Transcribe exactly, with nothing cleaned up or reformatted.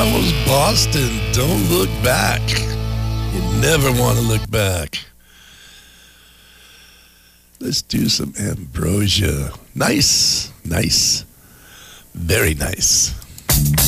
That was Boston. Don't look back. You never want to look back. Let's do some Ambrosia. Nice, nice, very nice.